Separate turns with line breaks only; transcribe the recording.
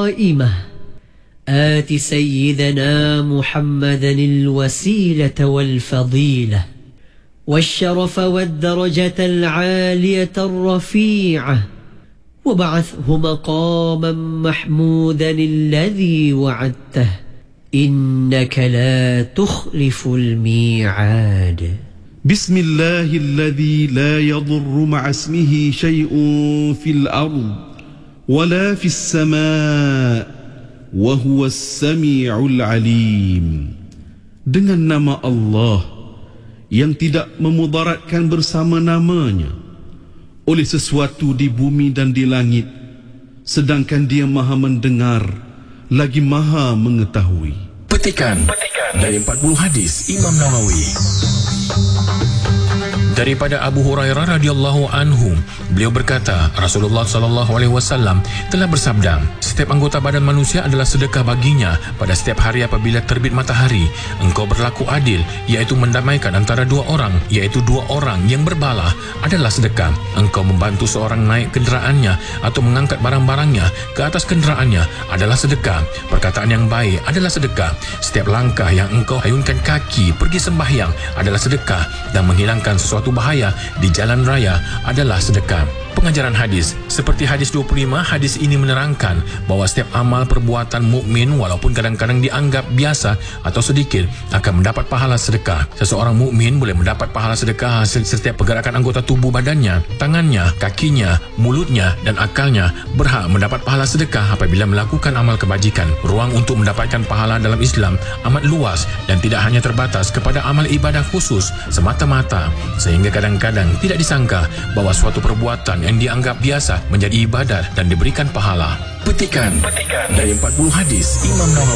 قائمة آت سيدنا محمدا الوسيلة والفضيلة والشرف والدرجة العالية الرفيعة وابعثه مقاما محمودا الذي وعدته إنك لا تخلف الميعاد.
بسم الله الذي لا يضر مع اسمه شيء في الأرض ولا في السماء وهو السميع العليم. Dengan nama Allah yang tidak memudaratkan bersama namanya oleh sesuatu di bumi dan di langit, sedangkan Dia Maha mendengar lagi Maha mengetahui.
Petikan dari 40 hadis Imam Nawawi. Daripada Abu Hurairah radhiyallahu anhu, beliau berkata, Rasulullah sallallahu alaihi wasallam telah bersabda, setiap anggota badan manusia adalah sedekah baginya pada setiap hari apabila terbit matahari. Engkau berlaku adil, iaitu mendamaikan antara dua orang, iaitu dua orang yang berbalah, adalah sedekah. Engkau membantu seorang naik kenderaannya atau mengangkat barang-barangnya ke atas kenderaannya adalah sedekah. Perkataan yang baik adalah sedekah. Setiap langkah yang engkau ayunkan kaki pergi sembahyang adalah sedekah, dan menghilangkan sesuatu bahaya di jalan raya adalah sedekah. Pengajaran hadis. Seperti hadis 25, hadis ini menerangkan bahawa setiap amal perbuatan mukmin walaupun kadang-kadang dianggap biasa atau sedikit akan mendapat pahala sedekah. Seseorang mukmin boleh mendapat pahala sedekah hasil setiap pergerakan anggota tubuh badannya, tangannya, kakinya, mulutnya dan akalnya berhak mendapat pahala sedekah apabila melakukan amal kebajikan. Ruang untuk mendapatkan pahala dalam Islam amat luas dan tidak hanya terbatas kepada amal ibadah khusus semata-mata, sehingga kadang-kadang tidak disangka bahawa suatu perbuatan yang dianggap biasa menjadi ibadat dan diberikan pahala. Petikan dari 40 hadis Imam Nawawi.